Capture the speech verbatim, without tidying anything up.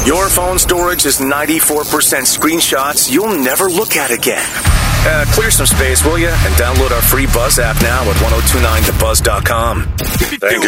Your phone storage is ninety-four percent screenshots you'll never look at again. Uh, clear some space, will you? And download our free Buzz app now at ten twenty-nine the buzz dot com. Thank you.